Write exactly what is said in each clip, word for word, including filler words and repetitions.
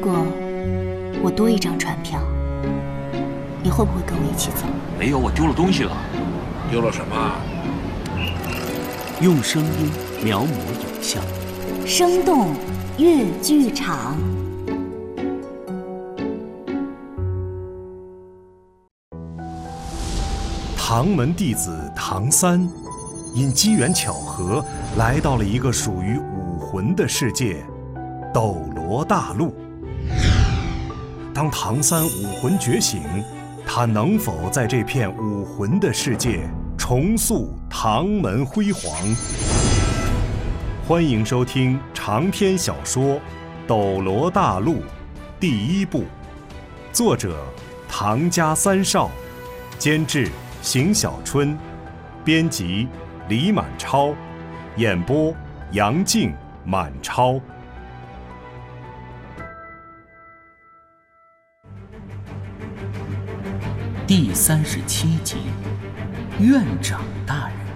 果我多一张船票，你会不会跟我一起走？ 没有，我丢了东西了。 丢了什么？ 用声音描摹影像， 生动粤剧场。 唐门弟子唐三，因机缘巧合来到了一个属于武魂的世界——斗罗大陆。当唐三武魂觉醒，他能否在这片武魂的世界重塑唐门辉煌？欢迎收听长篇小说《斗罗大陆》第一部，作者唐家三少，监制邢小春，编辑李满超，演播杨静、满超。 第三十七集，院长大人。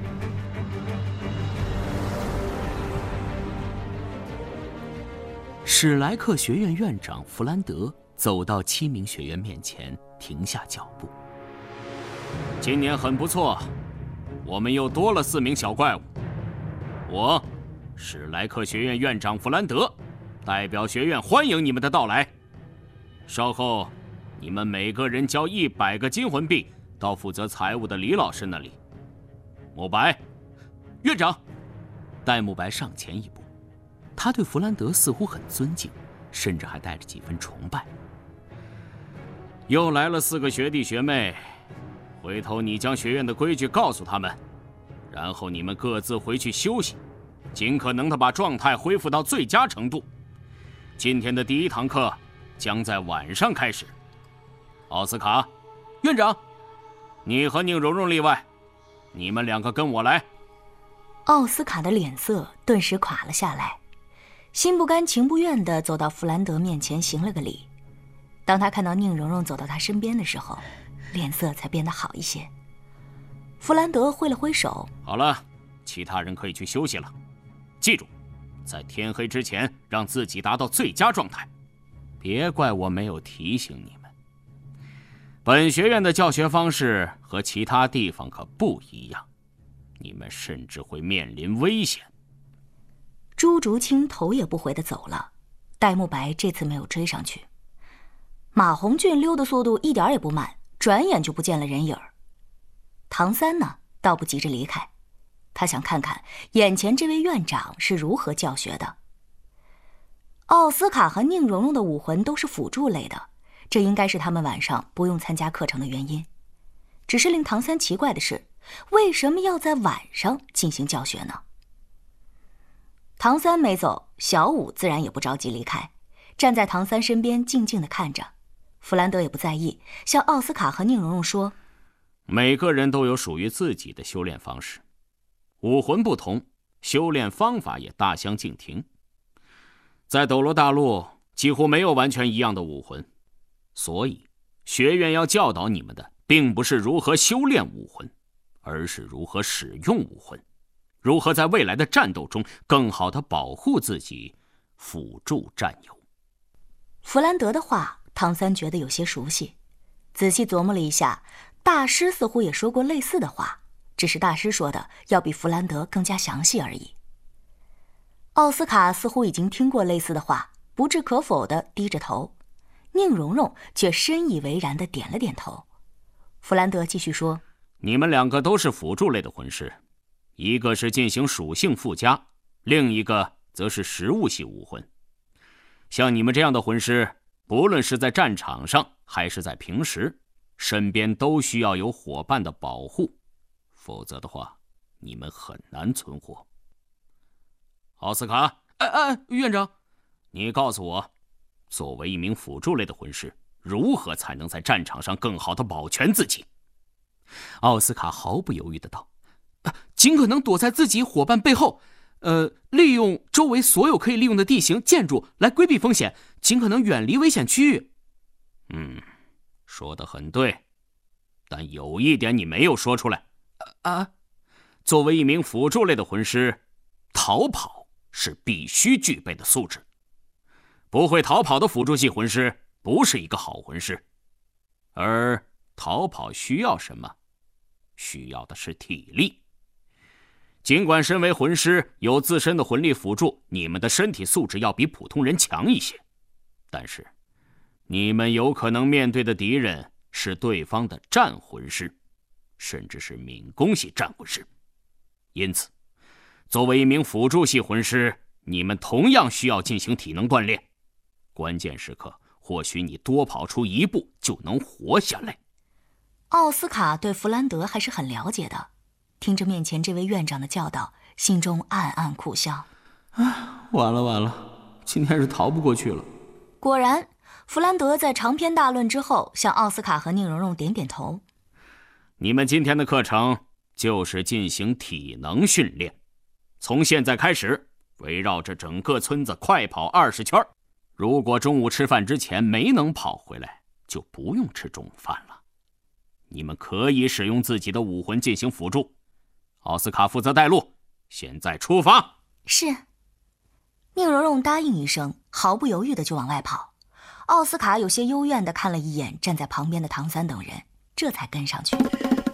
史莱克学院院长弗兰德走到七名学员面前，停下脚步。 今年很不错，我们又多了四名小怪物。我，史莱克学院院长弗兰德，代表学院欢迎你们的到来。稍后，你们每个人交一百个金魂币到负责财务的李老师那里。慕白， 院长。戴沐白上前一步，他对弗兰德似乎很尊敬，甚至还带着几分崇拜。 又来了四个学弟学妹。回头你将学院的规矩告诉他们，然后你们各自回去休息，尽可能的把状态恢复到最佳程度。今天的第一堂课将在晚上开始。奥斯卡， 院长， 你和宁荣荣例外，你们两个跟我来。 奥斯卡的脸色顿时垮了下来，心不甘情不愿地走到弗兰德面前行了个礼。当他看到宁荣荣走到他身边的时候，脸色才变得好一些。弗兰德挥了挥手， 好了，其他人可以去休息了。记住，在天黑之前让自己达到最佳状态。别怪我没有提醒你们，本学院的教学方式和其他地方可不一样，你们甚至会面临危险。 朱竹清头也不回地走了，戴沐白这次没有追上去。马红俊溜的速度一点也不慢，转眼就不见了人影儿。唐三呢，倒不急着离开，他想看看眼前这位院长是如何教学的。奥斯卡和宁荣荣的武魂都是辅助类的，这应该是他们晚上不用参加课程的原因。只是令唐三奇怪的是，为什么要在晚上进行教学呢？唐三没走，小五自然也不着急离开，站在唐三身边静静地看着。弗兰德也不在意，向奥斯卡和宁荣荣说： 每个人都有属于自己的修炼方式，武魂不同，修炼方法也大相径庭。在斗罗大陆几乎没有完全一样的武魂，所以学院要教导你们的并不是如何修炼武魂，而是如何使用武魂，如何在未来的战斗中更好地保护自己，辅助战友。 弗兰德的话唐三觉得有些熟悉，仔细琢磨了一下，大师似乎也说过类似的话，只是大师说的要比弗兰德更加详细而已。奥斯卡似乎已经听过类似的话，不置可否地低着头，宁荣荣却深以为然地点了点头。弗兰德继续说： 你们两个都是辅助类的魂师，一个是进行属性附加，另一个则是食物系武魂。像你们这样的魂师，不论是在战场上还是在平时，身边都需要有伙伴的保护，否则的话，你们很难存活。奥斯卡， 哎哎，院长， 你告诉我，作为一名辅助类的魂师，如何才能在战场上更好地保全自己？ 奥斯卡毫不犹豫地道：啊，尽可能躲在自己伙伴背后，呃，利用周围所有可以利用的地形、建筑来规避风险，尽可能远离危险区域。 嗯，说得很对，但有一点你没有说出来。 啊， 作为一名辅助类的魂师，逃跑是必须具备的素质。 不会逃跑的辅助系魂师不是一个好魂师。而逃跑需要什么？需要的是体力。尽管身为魂师有自身的魂力辅助，你们的身体素质要比普通人强一些，但是你们有可能面对的敌人是对方的战魂师，甚至是敏攻系战魂师。因此，作为一名辅助系魂师，你们同样需要进行体能锻炼。关键时刻，或许你多跑出一步就能活下来。 奥斯卡对弗兰德还是很了解的，听着面前这位院长的教导，心中暗暗苦笑。 啊，完了完了，今天是逃不过去了。 果然，弗兰德在长篇大论之后，向奥斯卡和宁荣荣点点头。 你们今天的课程就是进行体能训练，从现在开始，围绕着整个村子快跑二十圈。如果中午吃饭之前没能跑回来，就不用吃中午饭了。你们可以使用自己的武魂进行辅助。奥斯卡负责带路，现在出发。 是。宁荣荣答应一声，毫不犹豫的就往外跑。奥斯卡有些幽怨的看了一眼站在旁边的唐三等人，这才跟上去。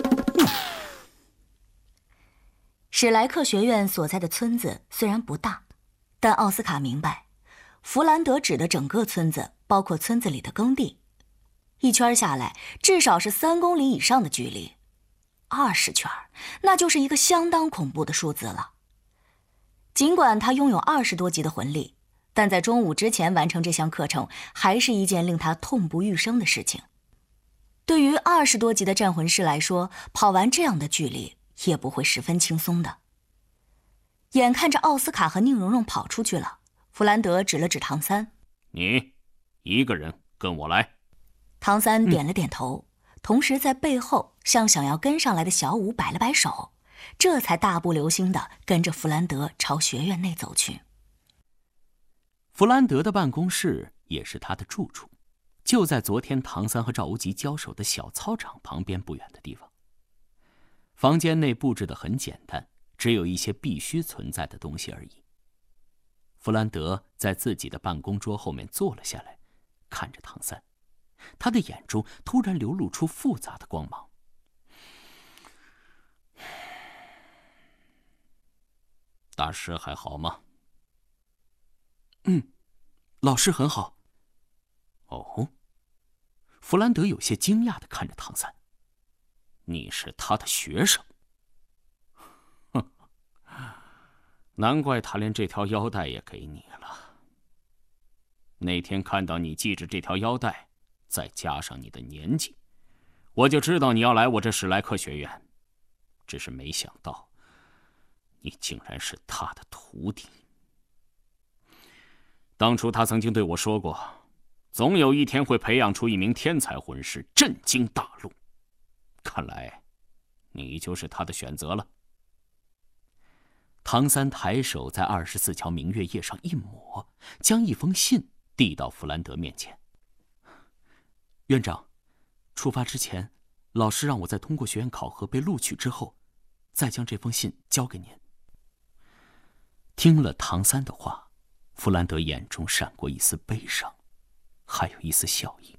史莱克学院所在的村子虽然不大，但奥斯卡明白，弗兰德指的整个村子包括村子里的耕地，一圈下来至少是三公里以上的距离，二十圈，那就是一个相当恐怖的数字了。尽管他拥有二十多级的魂力，但在中午之前完成这项课程，还是一件令他痛不欲生的事情。对于二十多级的战魂师来说，跑完这样的距离也不会十分轻松的。眼看着奥斯卡和宁荣荣跑出去了，弗兰德指了指唐三：“ 你一个人跟我来。” 唐三点了点头，嗯、同时在背后向想要跟上来的小五摆了摆手，这才大步流星地跟着弗兰德朝学院内走去。 弗兰德的办公室也是他的住处，就在昨天唐三和赵无极交手的小操场旁边不远的地方。房间内布置得很简单，只有一些必须存在的东西而已。弗兰德在自己的办公桌后面坐了下来，看着唐三，他的眼中突然流露出复杂的光芒。 大师还好吗？ 嗯，老师很好。 哦， 弗兰德有些惊讶地看着唐三。 你是他的学生？哼，难怪他连这条腰带也给你了。那天看到你系着这条腰带，再加上你的年纪，我就知道你要来我这史莱克学院。只是没想到，你竟然是他的徒弟。当初他曾经对我说过，总有一天会培养出一名天才魂师，震惊大陆。看来，你就是他的选择了。 唐三抬手在二十四桥明月页上一抹，将一封信递到弗兰德面前。院长，出发之前，老师让我在通过学院考核被录取之后，再将这封信交给您。听了唐三的话，弗兰德眼中闪过一丝悲伤，还有一丝笑意。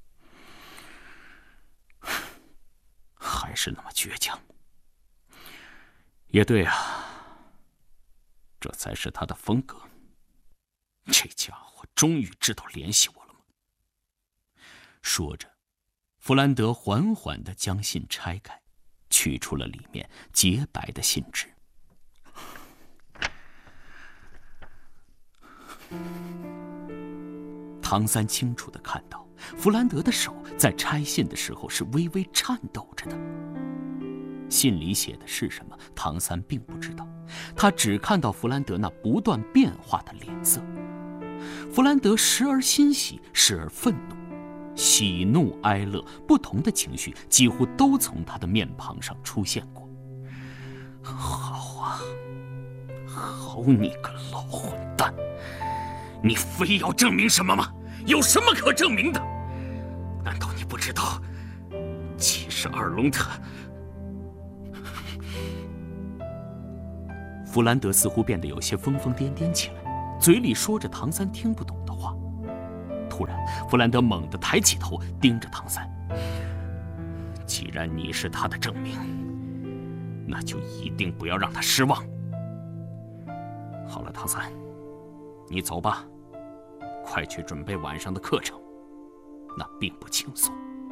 还是那么倔强。也对啊，这才是他的风格。这家伙终于知道联系我了吗？ 说着，弗兰德缓缓地将信拆开，取出了里面洁白的信纸。唐三清楚地看到，弗兰德的手在拆信的时候是微微颤抖着的。信里写的是什么，唐三并不知道，他只看到弗兰德那不断变化的脸色。弗兰德时而欣喜，时而愤怒，喜怒哀乐不同的情绪几乎都从他的面庞上出现过。 好啊，好你个老混蛋！你非要证明什么吗？有什么可证明的？难道你不知道，其实二龙特…… 弗兰德似乎变得有些疯疯癫癫起来，嘴里说着唐三听不懂的话。 突然，弗兰德猛地抬起头，盯着唐三。既然你是他的证明，那就一定不要让他失望。好了，唐三，你走吧，快去准备晚上的课程，那并不轻松。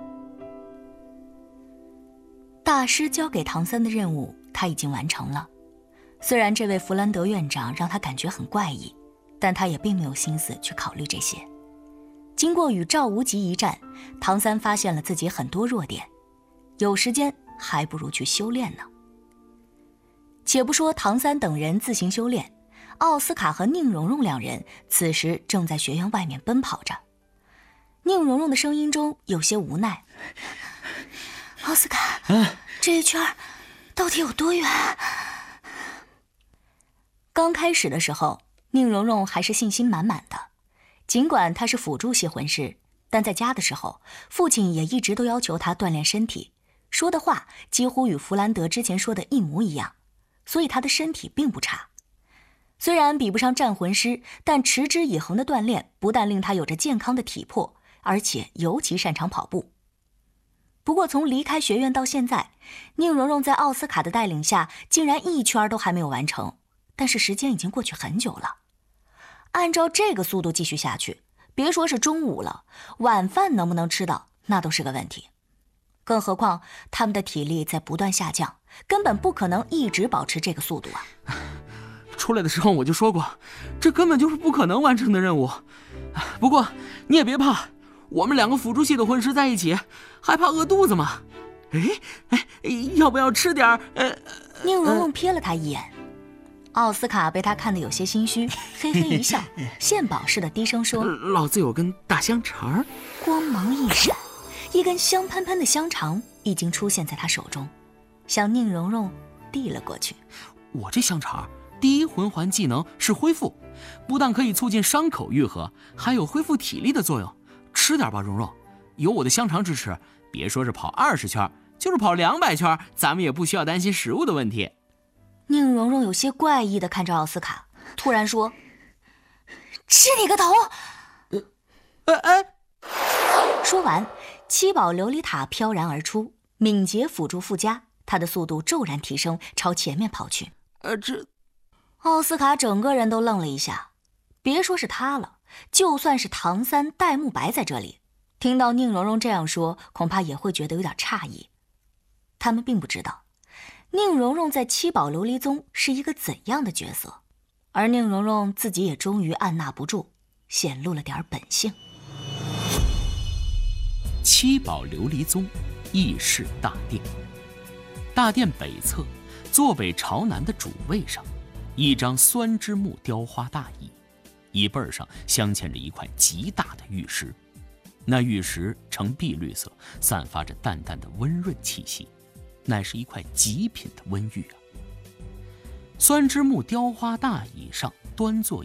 大师交给唐三的任务他已经完成了，虽然这位弗兰德院长让他感觉很怪异，但他也并没有心思去考虑这些。经过与赵无极一战，唐三发现了自己很多弱点，有时间还不如去修炼呢。且不说唐三等人自行修炼，奥斯卡和宁荣荣两人此时正在学院外面奔跑着。宁荣荣的声音中有些无奈：“奥斯卡， 啊、 这一圈到底有多远？”刚开始的时候，宁荣荣还是信心满满的。尽管他是辅助系魂师，但在家的时候，父亲也一直都要求他锻炼身体，说的话几乎与弗兰德之前说的一模一样，所以他的身体并不差。虽然比不上战魂师，但持之以恒的锻炼不但令他有着健康的体魄，而且尤其擅长跑步。不过从离开学院到现在，宁荣荣在奥斯卡的带领下竟然一圈都还没有完成，但是时间已经过去很久了。按照这个速度继续下去，别说是中午了，晚饭能不能吃到那都是个问题。更何况他们的体力在不断下降，根本不可能一直保持这个速度啊。 出来的时候我就说过，这根本就是不可能完成的任务。不过你也别怕，我们两个辅助系的魂师在一起，还怕饿肚子吗？哎哎，要不要吃点儿？呃， 宁荣荣瞥了他一眼，奥斯卡被他看得有些心虚，嘿嘿一笑，献宝似的低声说：“ 老子有根大香肠。” 光芒一闪，一根香喷喷的香肠已经出现在他手中，向宁荣荣递了过去。 我这香肠第一魂环技能是恢复，不但可以促进伤口愈合，还有恢复体力的作用。吃点吧，蓉蓉，有我的香肠支持，别说是跑二十圈，就是跑两百圈，咱们也不需要担心食物的问题。 宁荣荣有些怪异地看着奥斯卡，突然说：“吃你个头！” 呃哎， 说完，七宝琉璃塔飘然而出，敏捷辅助附加，他的速度骤然提升，朝前面跑去。 呃，这奥斯卡整个人都愣了一下，别说是他了，就算是唐三、戴沐白在这里，听到宁荣荣这样说，恐怕也会觉得有点诧异。他们并不知道宁荣荣在七宝琉璃宗是一个怎样的角色，而宁荣荣自己也终于按捺不住，显露了点本性。 七宝琉璃宗议事大殿，大殿北侧坐北朝南的主位上，一张酸枝木雕花大椅，椅背上镶嵌着一块极大的玉石，那玉石呈碧绿色，散发着淡淡的温润气息，乃是一块极品的温玉啊。酸枝木雕花大椅上端坐